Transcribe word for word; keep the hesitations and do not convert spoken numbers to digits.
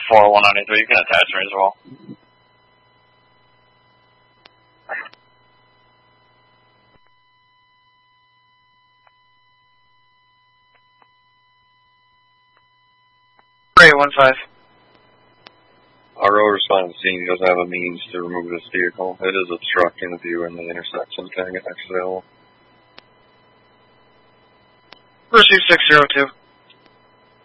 four one ninety-three, you can attach me as well. eight one five. Our road responding to scene doesn't have a means to remove this vehicle. It is obstructing the view in the intersection. Can I get next available? Receive six zero two.